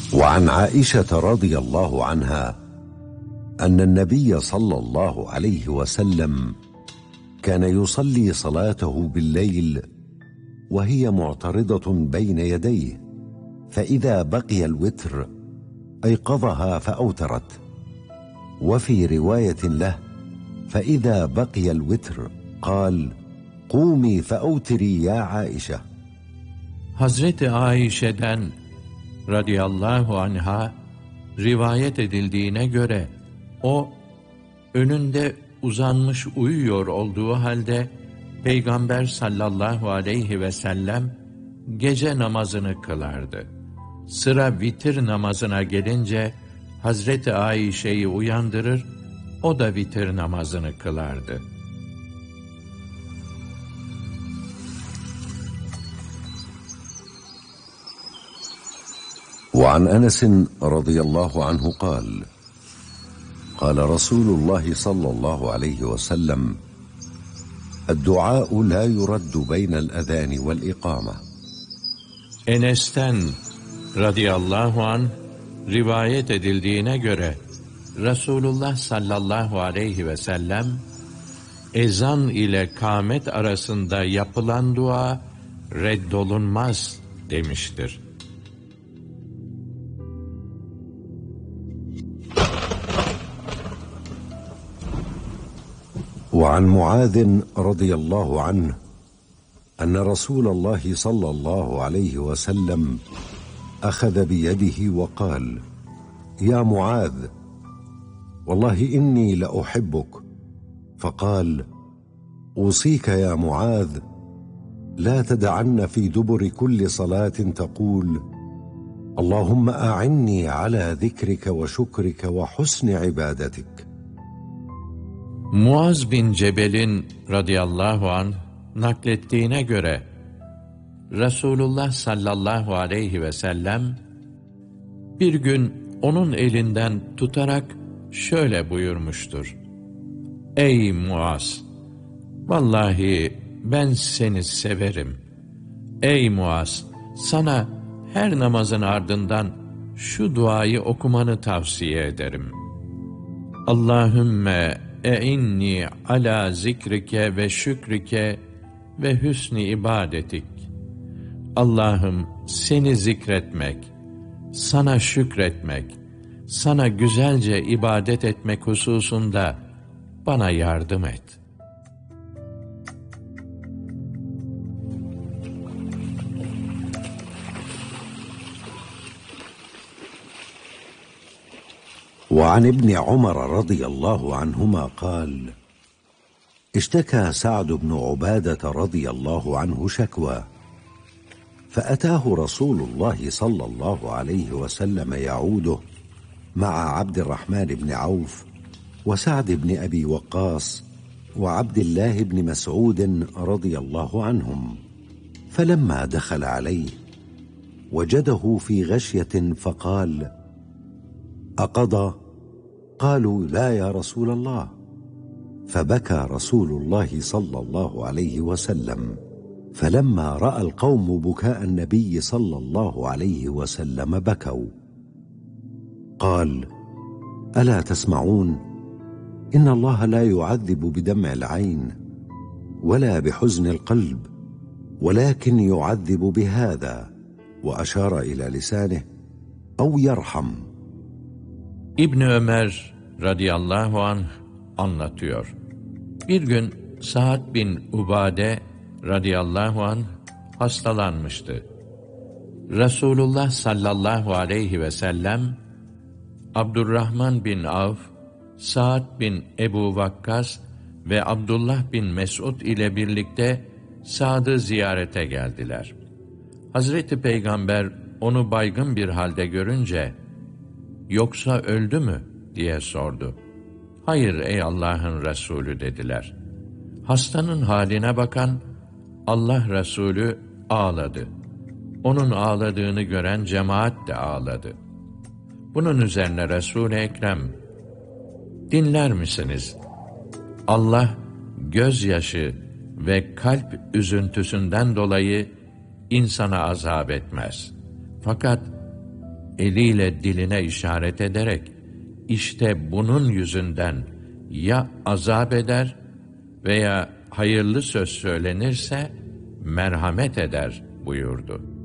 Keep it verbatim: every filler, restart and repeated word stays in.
وعن عائشة رضي الله عنها أن النبي صلى الله عليه وسلم كان يصلي صلاته بالليل وهي معترضة بين يديه، فإذا بقي الوتر أيقظها فأوترت. وفي رواية له: فإذا بقي الوتر قال: قومي فأوتري يا عائشة. Hazreti Ayşe'den radıyallahu anha rivayet edildiğine göre o önünde uzanmış uyuyor olduğu halde Peygamber sallallahu aleyhi ve sellem gece namazını kılardı. Sıra vitir namazına gelince Hazreti Ayşe'yi uyandırır, o da vitir namazını kılardı. وعن أنس رضي الله عنه قال: قال رسول الله صلى الله عليه وسلم: الدعاء لا يرد بين الأذان والإقامة. Enes'ten radıyallahu anh rivayet edildiğine göre Resulullah sallallahu aleyhi ve sellem ezan ile kâmet arasında yapılan dua reddolunmaz demiştir. وعن معاذ رضي الله عنه أن رسول الله صلى الله عليه وسلم أخذ بيده وقال: يا معاذ، والله إني لأحبك. فقال: أوصيك يا معاذ لا تدعن في دبر كل صلاة تقول: اللهم أعني على ذكرك وشكرك وحسن عبادتك. Muaz bin Cebel'in radıyallahu anh naklettiğine göre Resulullah sallallahu aleyhi ve sellem bir gün onun elinden tutarak şöyle buyurmuştur: Ey Muaz! Vallahi ben seni severim. Ey Muaz! Sana her namazın ardından şu duayı okumanı tavsiye ederim. Allahümme e'inni ala zikrike ve şükrike ve hüsnü ibadetik. Allah'ım seni zikretmek, sana şükretmek, sana güzelce ibadet etmek hususunda bana yardım et. وعن ابن عمر رضي الله عنهما قال: اشتكى سعد بن عبادة رضي الله عنه شكوى، فأتاه رسول الله صلى الله عليه وسلم يعوده مع عبد الرحمن بن عوف وسعد بن أبي وقاص وعبد الله بن مسعود رضي الله عنهم. فلما دخل عليه وجده في غشية فقال: أقضى؟ قالوا: لا يا رسول الله. فبكى رسول الله صلى الله عليه وسلم، فلما رأى القوم بكاء النبي صلى الله عليه وسلم بكوا. قال: ألا تسمعون؟ إن الله لا يعذب بدمع العين ولا بحزن القلب، ولكن يعذب بهذا، وأشار إلى لسانه، أو يرحم. İbn Ömer radıyallahu anh anlatıyor. Bir gün Sa'd bin Ubade radıyallahu anh hastalanmıştı. Resulullah sallallahu aleyhi ve sellem Abdurrahman bin Avf, Sa'd bin Ebu Vakkas ve Abdullah bin Mes'ud ile birlikte Sa'd'ı ziyarete geldiler. Hazreti Peygamber onu baygın bir halde görünce, "Yoksa öldü mü?" diye sordu. "Hayır ey Allah'ın Resulü" dediler. Hastanın haline bakan Allah Resulü ağladı. Onun ağladığını gören cemaat de ağladı. Bunun üzerine Resul-i Ekrem, "Dinler misiniz? Allah gözyaşı ve kalp üzüntüsünden dolayı insana azap etmez. Fakat eliyle diline işaret ederek, işte bunun yüzünden ya azap eder veya hayırlı söz söylenirse merhamet eder buyurdu.